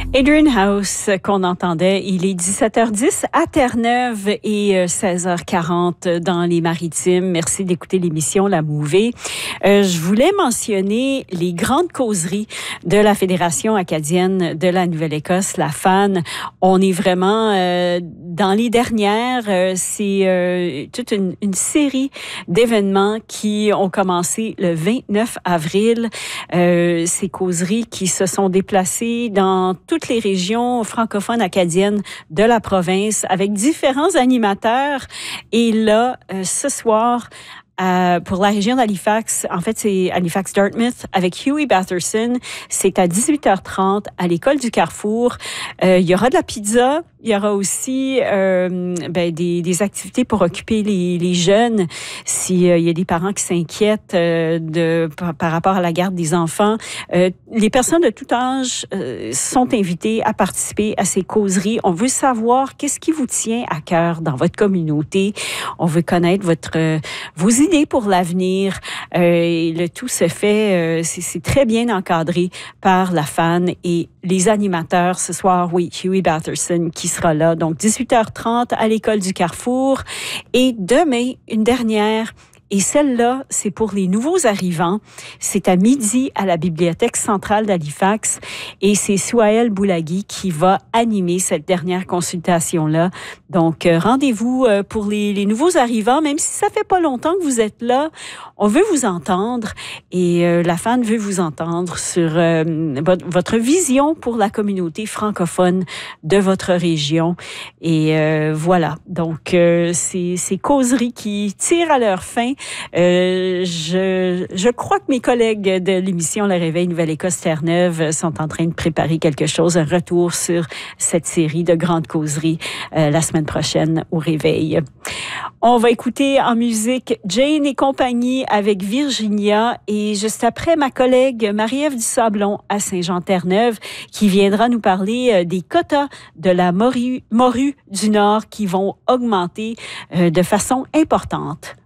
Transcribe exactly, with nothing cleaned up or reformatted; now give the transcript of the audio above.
Adrian House qu'on entendait, il est dix-sept heures dix à Terre-Neuve et seize heures quarante dans les Maritimes. Merci d'écouter l'émission La Mouvée. Euh, je voulais mentionner les grandes causeries de la Fédération acadienne de la Nouvelle-Écosse, la F A N. On est vraiment euh, dans les dernières. Euh, c'est euh, toute une, une série d'événements qui ont commencé le vingt-neuf avril. Euh, ces causeries qui se sont déplacées dans toutes les régions francophones acadiennes de la province avec différents animateurs. Et là, euh, ce soir, Euh, pour la région d'Halifax, en fait, c'est Halifax-Dartmouth avec Huey Batherson. C'est à dix-huit heures trente à l'école du Carrefour. Euh, il y aura de la pizza. Il y aura aussi euh, ben, des, des activités pour occuper les, les jeunes. S'il euh, y a des parents qui s'inquiètent euh, de, par, par rapport à la garde des enfants, euh, les personnes de tout âge euh, sont invitées à participer à ces causeries. On veut savoir qu'est-ce qui vous tient à cœur dans votre communauté. On veut connaître votre euh, vos idées pour l'avenir. Euh, et le tout se fait, euh, c'est, c'est très bien encadré par la F A N et les animateurs ce soir, oui, Huey Batherson qui sera là. Donc, dix-huit heures trente à l'école du Carrefour. Et demain, une dernière. Et celle-là, c'est pour les nouveaux arrivants. C'est à midi à la Bibliothèque centrale d'Halifax. Et c'est Souhaël Boulagui qui va animer cette dernière consultation-là. Donc, euh, rendez-vous euh, pour les, les nouveaux arrivants. Même si ça fait pas longtemps que vous êtes là, on veut vous entendre. Et euh, la F A N veut vous entendre sur euh, votre, votre vision pour la communauté francophone de votre région. Et euh, voilà. Donc, euh, c'est ces causeries qui tirent à leur fin. Euh, je, je crois que mes collègues de l'émission Le Réveil Nouvelle-Écosse Terre-Neuve sont en train de préparer quelque chose, un retour sur cette série de grandes causeries euh, la semaine prochaine au Réveil. On va écouter en musique Jane et compagnie avec Virginia et juste après ma collègue Marie-Ève Dusablon à Saint-Jean-Terre-Neuve qui viendra nous parler des quotas de la morue, morue du Nord qui vont augmenter euh, de façon importante.